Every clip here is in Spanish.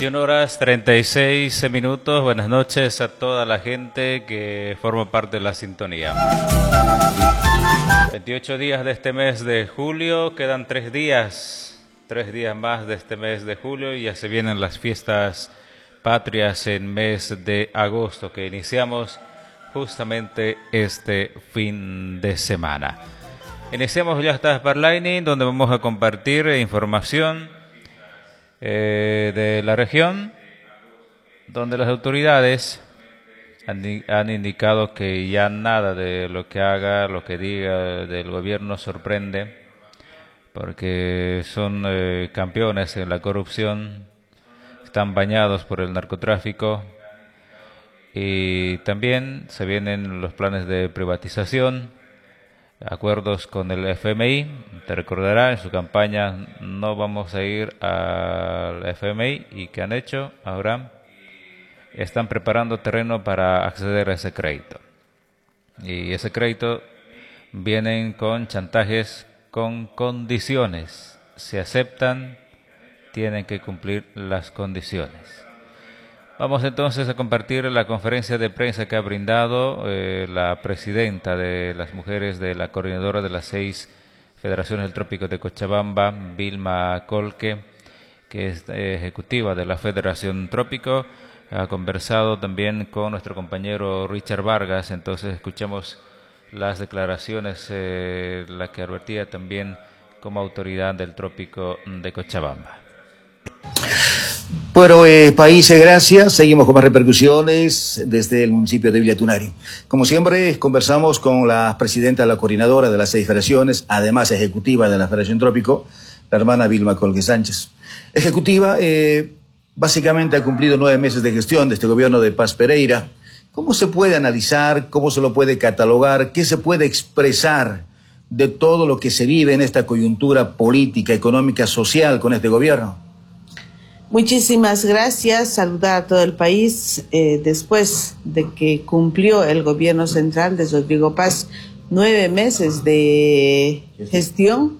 21 horas 36 minutos. Buenas noches a toda la gente que forma parte de la sintonía. 28 días de este mes de julio, quedan 3 días más de este mes de julio y ya se vienen las fiestas patrias en mes de agosto que iniciamos justamente este fin de semana. Iniciamos ya esta Sparlining, donde vamos a compartir información de la región, donde las autoridades han indicado que ya nada de lo que haga, lo que diga del gobierno sorprende, porque son campeones en la corrupción, están bañados por el narcotráfico y también se vienen los planes de privatización, acuerdos con el FMI. Te recordará, en su campaña no vamos a ir al FMI, y ¿qué han hecho ahora? Están preparando terreno para acceder a ese crédito, y ese crédito vienen con chantajes, con condiciones. Si aceptan, tienen que cumplir las condiciones. Vamos entonces a compartir la conferencia de prensa que ha brindado la presidenta de las mujeres de la coordinadora de las 6 Federaciones del Trópico de Cochabamba, Vilma Colque, que es ejecutiva de la Federación Trópico. Ha conversado también con nuestro compañero Richard Vargas. Entonces escuchemos las declaraciones, la que advertía también como autoridad del Trópico de Cochabamba. Bueno, países, gracias. Seguimos con más repercusiones desde el municipio de Villa Tunari. Como siempre, conversamos con la presidenta de la coordinadora de las 6 federaciones, además ejecutiva de la Federación Trópico, la hermana Vilma Colque Sánchez. Ejecutiva, básicamente ha cumplido 9 meses de gestión de este gobierno de Paz Pereira. ¿Cómo se puede analizar, cómo se lo puede catalogar, qué se puede expresar de todo lo que se vive en esta coyuntura política, económica, social con este gobierno? Muchísimas gracias, saludar a todo el país. Después de que cumplió el gobierno central de Rodrigo Paz 9 meses de gestión,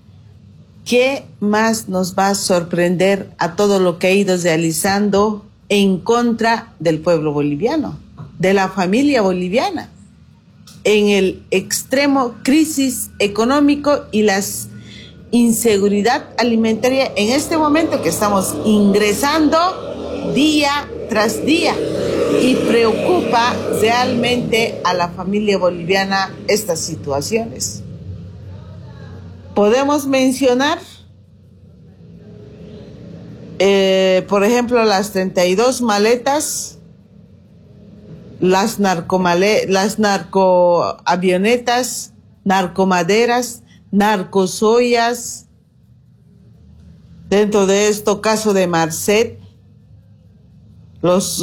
¿qué más nos va a sorprender a todo lo que ha ido realizando en contra del pueblo boliviano, de la familia boliviana, en el extremo crisis económico y las inseguridad alimentaria en este momento que estamos ingresando día tras día, y preocupa realmente a la familia boliviana estas situaciones? Podemos mencionar, por ejemplo, las 32 maletas, las narcoavionetas, narcomaderas, narcosoyas. Dentro de esto, caso de Marcet, los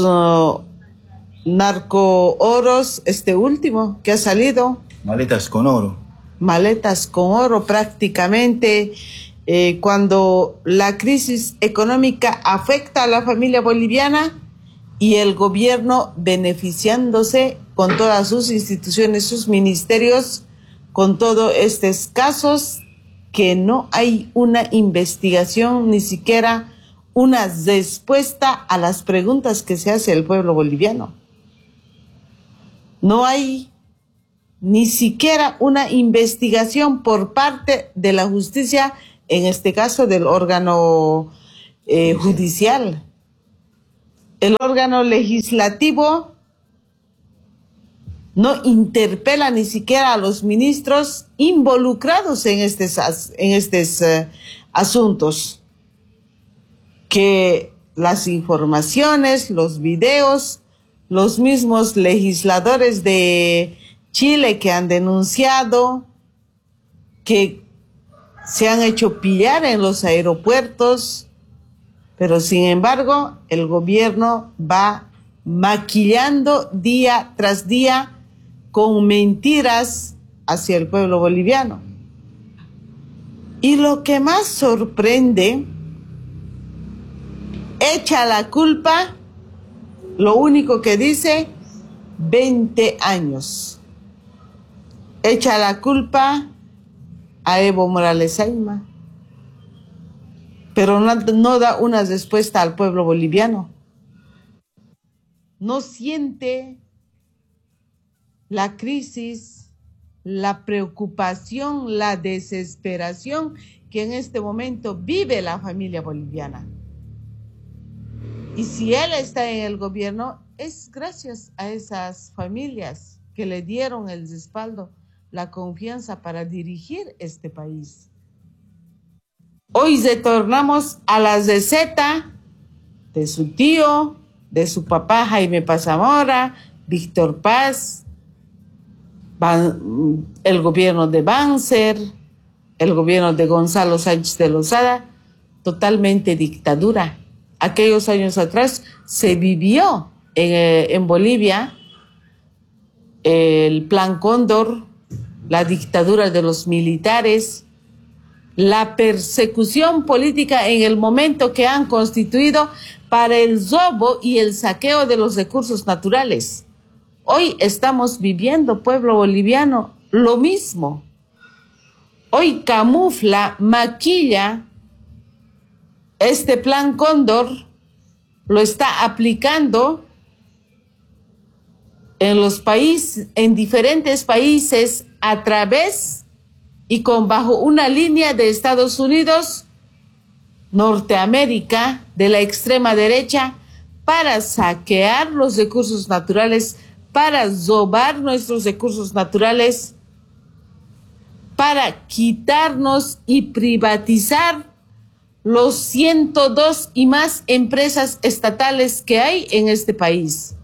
narcooros, este último que ha salido. Maletas con oro. Maletas con oro prácticamente. Cuando la crisis económica afecta a la familia boliviana y el gobierno beneficiándose con todas sus instituciones, sus ministerios, con todos estos casos, que no hay una investigación, ni siquiera una respuesta a las preguntas que se hace el pueblo boliviano. No hay ni siquiera una investigación por parte de la justicia, en este caso del órgano judicial. El órgano legislativo no interpela ni siquiera a los ministros involucrados en estos asuntos. Que las informaciones, los videos, los mismos legisladores de Chile que han denunciado que se han hecho pillar en los aeropuertos, pero sin embargo el gobierno va maquillando día tras día con mentiras hacia el pueblo boliviano. Y lo que más sorprende, echa la culpa, lo único que dice, 20 años. Echa la culpa a Evo Morales Ayma. pero no da una respuesta al pueblo boliviano. No siente la crisis, la preocupación, la desesperación que en este momento vive la familia boliviana. Y si él está en el gobierno, es gracias a esas familias que le dieron el respaldo, la confianza para dirigir este país. Hoy retornamos a la receta de su tío, de su papá Jaime Paz Zamora, Víctor Paz, el gobierno de Banzer, el gobierno de Gonzalo Sánchez de Lozada, totalmente dictadura. Aquellos años atrás se vivió en Bolivia el Plan Cóndor, la dictadura de los militares, la persecución política en el momento que han constituido para el robo y el saqueo de los recursos naturales. Hoy estamos viviendo, pueblo boliviano, lo mismo. Hoy camufla, maquilla este Plan Cóndor, lo está aplicando en los países, en diferentes países, a través y bajo una línea de Estados Unidos, Norteamérica, de la extrema derecha, para saquear los recursos naturales, para robar nuestros recursos naturales, para quitarnos y privatizar los 102 y más empresas estatales que hay en este país,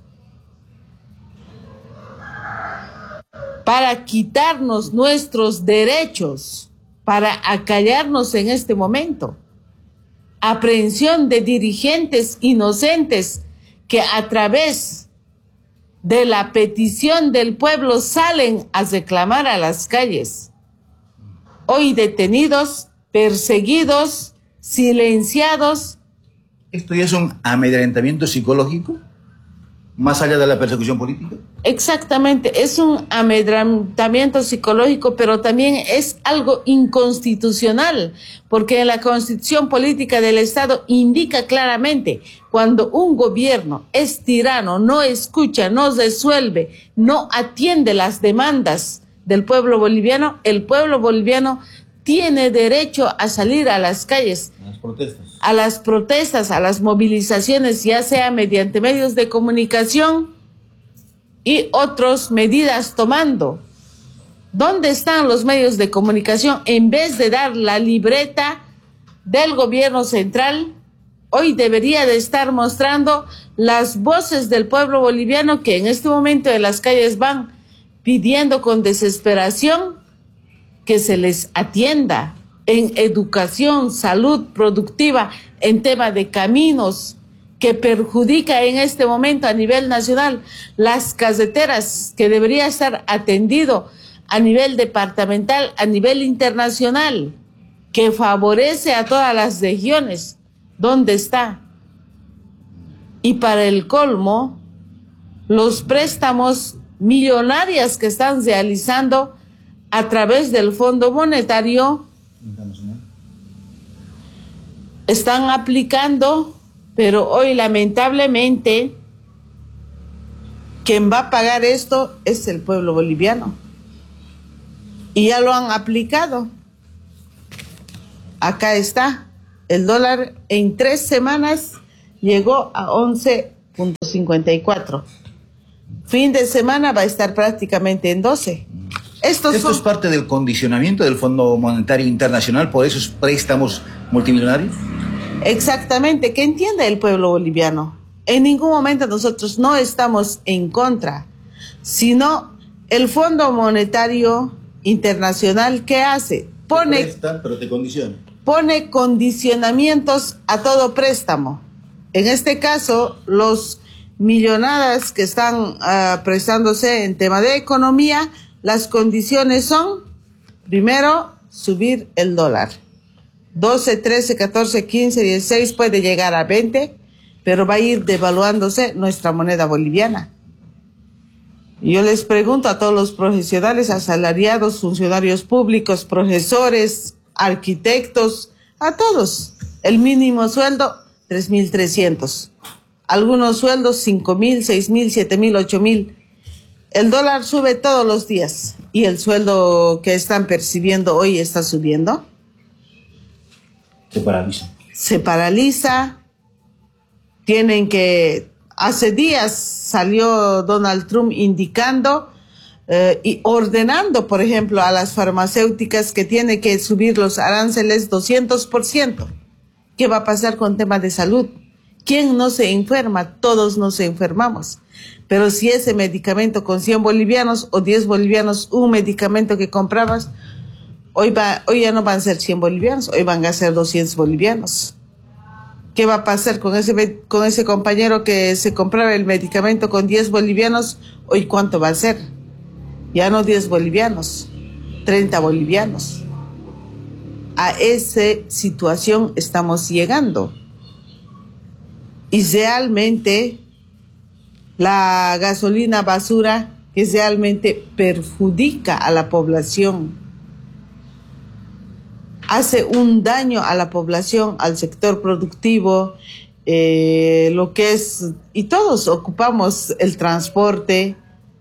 para quitarnos nuestros derechos, para acallarnos en este momento. Aprehensión de dirigentes inocentes que a través de la petición del pueblo salen a reclamar a las calles. Hoy detenidos, perseguidos, silenciados. ¿Esto ya es un amedrentamiento psicológico, más allá de la persecución política? Exactamente, es un amedrentamiento psicológico, pero también es algo inconstitucional, porque en la Constitución Política del Estado indica claramente, cuando un gobierno es tirano, no escucha, no resuelve, no atiende las demandas del pueblo boliviano, el pueblo boliviano tiene derecho a salir a las calles, a las protestas, a las movilizaciones, ya sea mediante medios de comunicación y otras medidas tomando. ¿Dónde están los medios de comunicación? En vez de dar la libreta del gobierno central, hoy debería de estar mostrando las voces del pueblo boliviano que en este momento en las calles van pidiendo con desesperación que se les atienda en educación, salud productiva, en tema de caminos, que perjudica en este momento a nivel nacional, las carreteras, que debería estar atendido a nivel departamental, a nivel internacional, que favorece a todas las regiones. ¿Dónde está? Y para el colmo, los préstamos millonarios que están realizando a través del Fondo Monetario están aplicando, pero hoy lamentablemente quien va a pagar esto es el pueblo boliviano. Y ya lo han aplicado. Acá está. El dólar en 3 semanas llegó a 11.54. Fin de semana va a estar prácticamente en 12. Esto es parte del condicionamiento del Fondo Monetario Internacional por esos préstamos multimillonarios. Exactamente, que entienda el pueblo boliviano. En ningún momento nosotros no estamos en contra, sino el Fondo Monetario Internacional, ¿qué hace? Presta, pero te condiciona. Pone condicionamientos a todo préstamo. En este caso, los millonadas que están prestándose en tema de economía, las condiciones son, primero, subir el dólar. 12, 13, 14, 15, 16, puede llegar a 20, pero va a ir devaluándose nuestra moneda boliviana. Y yo les pregunto a todos los profesionales, asalariados, funcionarios públicos, profesores, arquitectos, a todos, El mínimo sueldo, 3.300. Algunos sueldos, 5.000, 6.000, 7.000, 8.000. El dólar sube todos los días y el sueldo que están percibiendo hoy está subiendo. Se paraliza. Se paraliza. Hace días salió Donald Trump indicando y ordenando, por ejemplo, a las farmacéuticas que tiene que subir los aranceles 200%. ¿Qué va a pasar con temas de salud? ¿Quién no se enferma? Todos nos enfermamos. Pero si ese medicamento con 100 bolivianos o 10 bolivianos, un medicamento que comprabas, hoy ya no van a ser 100 bolivianos, hoy van a ser 200 bolivianos. ¿Qué va a pasar con ese compañero que se compraba el medicamento con 10 bolivianos? Hoy, ¿cuánto va a ser? Ya no 10 bolivianos, 30 bolivianos. A esa situación estamos llegando. Y realmente la gasolina basura que realmente perjudica a la población, hace un daño a la población, al sector productivo, lo que es, y todos ocupamos el transporte,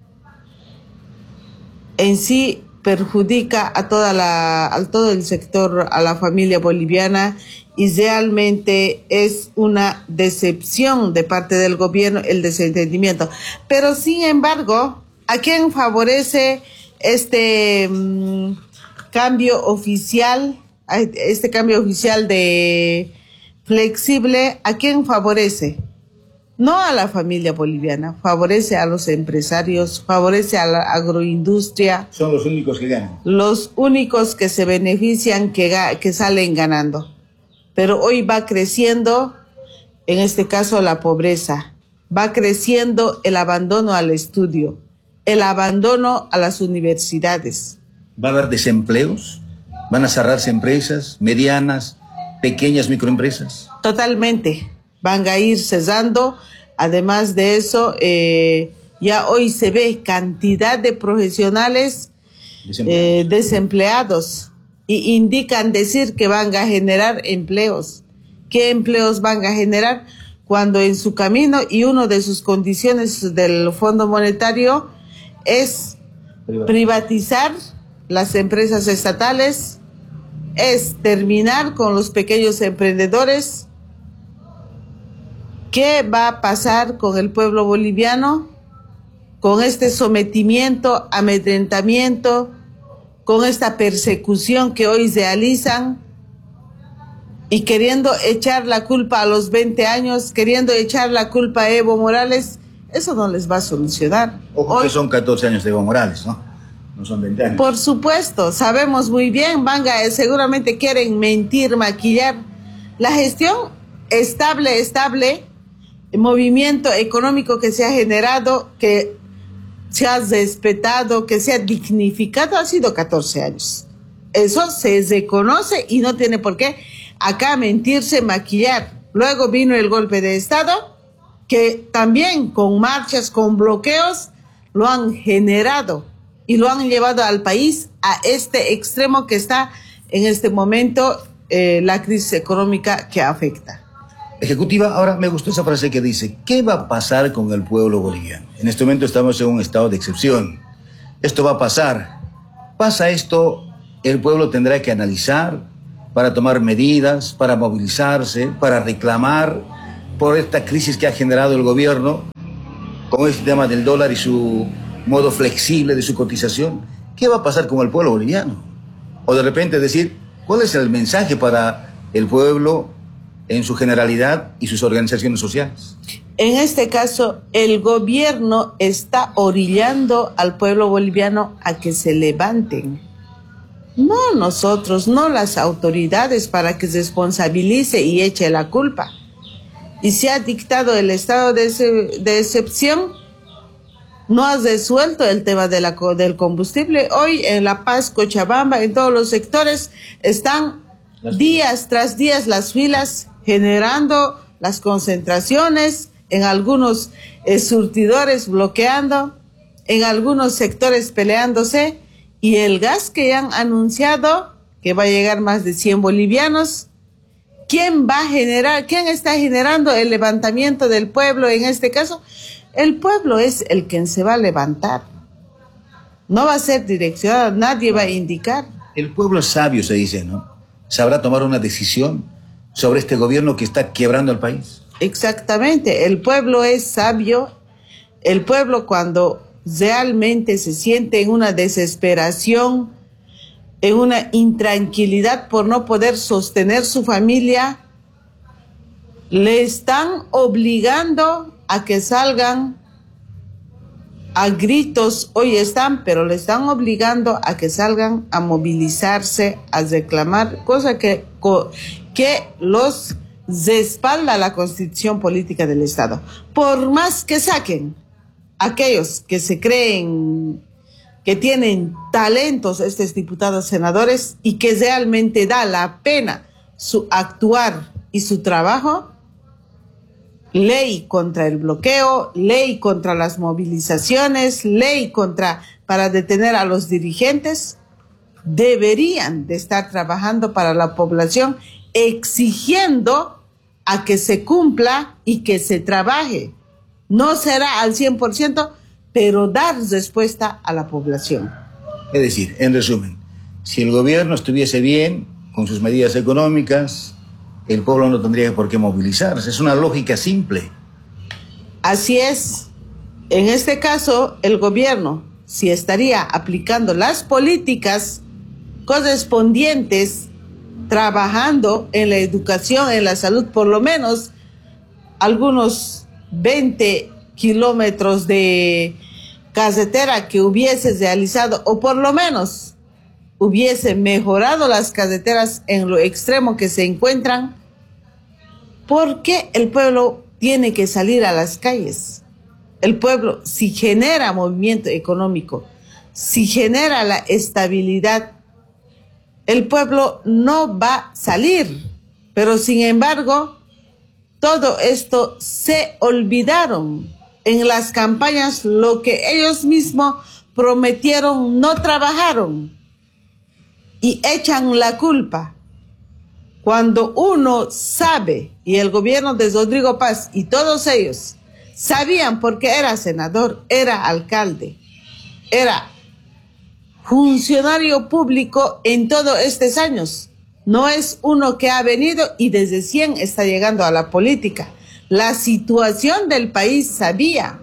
en sí perjudica a todo el sector, a la familia boliviana, y realmente es una decepción de parte del gobierno el desentendimiento. Pero sin embargo, ¿a quién favorece este cambio oficial? Este cambio oficial de flexible, ¿a quién favorece? No a la familia boliviana, favorece a los empresarios, favorece a la agroindustria. Son los únicos que ganan. Los únicos que se benefician, que salen ganando. Pero hoy va creciendo, en este caso, la pobreza. Va creciendo el abandono al estudio, el abandono a las universidades. ¿Va a haber desempleos? ¿Van a cerrarse empresas medianas, pequeñas microempresas? Totalmente. Van a ir cesando. Además de eso, ya hoy se ve cantidad de profesionales desempleados y indican decir que van a generar empleos. ¿Qué empleos van a generar? Cuando en su camino y una de sus condiciones del Fondo Monetario es privatizar las empresas estatales, es terminar con los pequeños emprendedores. ¿Qué va a pasar con el pueblo boliviano? Con este sometimiento, amedrentamiento, con esta persecución que hoy realizan y queriendo echar la culpa a los 20 años, queriendo echar la culpa a Evo Morales, eso no les va a solucionar. Ojo hoy, que son 14 años de Evo Morales, ¿no? No son 20 años. Por supuesto, sabemos muy bien, seguramente quieren mentir, maquillar. La gestión estable, el movimiento económico que se ha generado, que se ha respetado, que se ha dignificado, ha sido 14 años. Eso se reconoce y no tiene por qué acá mentirse, maquillar. Luego vino el golpe de Estado, que también con marchas, con bloqueos, lo han generado y lo han llevado al país a este extremo que está en este momento, la crisis económica que afecta. Ejecutiva, ahora me gustó esa frase que dice, ¿qué va a pasar con el pueblo boliviano? En este momento estamos en un estado de excepción. Esto va a pasar. Pasa esto, el pueblo tendrá que analizar para tomar medidas, para movilizarse, para reclamar por esta crisis que ha generado el gobierno con este tema del dólar y su modo flexible de su cotización. ¿Qué va a pasar con el pueblo boliviano? O de repente decir, ¿cuál es el mensaje para el pueblo en su generalidad y sus organizaciones sociales? En este caso, el gobierno está orillando al pueblo boliviano a que se levanten. No nosotros, no las autoridades, para que se responsabilice y eche la culpa. Y se ha dictado el estado de excepción, no ha resuelto el tema del combustible. Hoy en La Paz, Cochabamba, en todos los sectores, están días tras días las filas generando las concentraciones, en algunos surtidores bloqueando, en algunos sectores peleándose, y el gas que han anunciado, que va a llegar más de 100 bolivianos, ¿quién va a generar, quién está generando el levantamiento del pueblo en este caso? El pueblo es el quien se va a levantar. No va a ser direccionado, nadie va a indicar. El pueblo es sabio, se dice, ¿no? Sabrá tomar una decisión sobre este gobierno que está quebrando el país. Exactamente, el pueblo es sabio. El pueblo, cuando realmente se siente en una desesperación, en una intranquilidad por no poder sostener su familia, le están obligando a que salgan a gritos. Hoy están, pero le están obligando a que salgan a movilizarse, a reclamar, cosa que los respalda la Constitución Política del Estado. Por más que saquen aquellos que se creen que tienen talentos, estos diputados, senadores, y que realmente da la pena su actuar y su trabajo, ley contra el bloqueo, ley contra las movilizaciones, ley para detener a los dirigentes, deberían de estar trabajando para la población, exigiendo a que se cumpla y que se trabaje. No será al 100%, pero dar respuesta a la población. Es decir, en resumen, si el gobierno estuviese bien con sus medidas económicas, el pueblo no tendría por qué movilizarse. Es una lógica simple. Así es. En este caso, el gobierno, si estaría aplicando las políticas correspondientes, trabajando en la educación, en la salud, por lo menos algunos 20 kilómetros de carretera que hubiese realizado, o por lo menos hubiese mejorado las carreteras en lo extremo que se encuentran, ¿por qué el pueblo tiene que salir a las calles? El pueblo, si genera movimiento económico, si genera la estabilidad, el pueblo no va a salir. Pero sin embargo, todo esto se olvidaron. En las campañas, lo que ellos mismos prometieron, no trabajaron y echan la culpa. Cuando uno sabe, y el gobierno de Rodrigo Paz y todos ellos sabían, porque era senador, era alcalde, era funcionario público en todos estos años. No es uno que ha venido y desde 100 está llegando a la política. La situación del país sabía,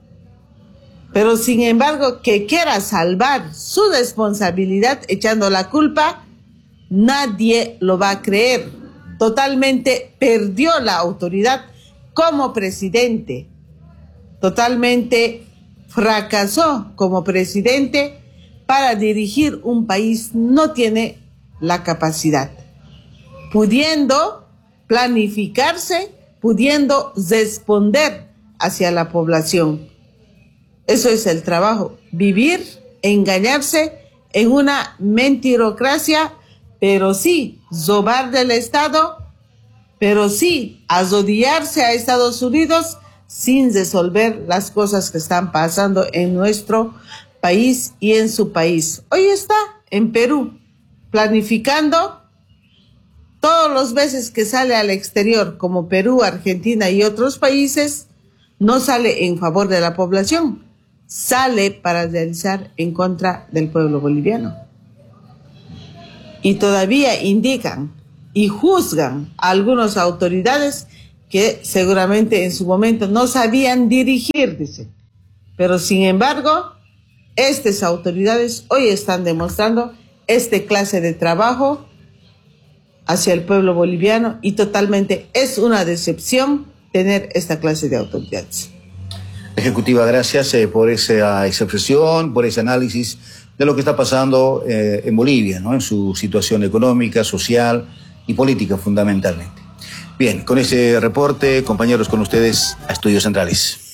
pero sin embargo que quiera salvar su responsabilidad echando la culpa, nadie lo va a creer. Totalmente perdió la autoridad como presidente, totalmente fracasó como presidente para dirigir un país, no tiene la capacidad, pudiendo planificarse, pudiendo responder hacia la población. Eso es el trabajo, vivir, engañarse en una mentirocracia, pero sí robar del Estado, pero sí arrodillarse a Estados Unidos sin resolver las cosas que están pasando en nuestro país y en su país. Hoy está en Perú, planificando todas las veces que sale al exterior, como Perú, Argentina y otros países, no sale en favor de la población, sale para realizar en contra del pueblo boliviano. Y todavía indican y juzgan a algunas autoridades que seguramente en su momento no sabían dirigir, dicen. Pero sin embargo, estas autoridades hoy están demostrando esta clase de trabajo hacia el pueblo boliviano y totalmente es una decepción tener esta clase de autoridades. Ejecutiva, gracias por esa expresión, por ese análisis de lo que está pasando en Bolivia, ¿no? En su situación económica, social y política fundamentalmente. Bien, con ese reporte, compañeros, con ustedes a Estudios Centrales.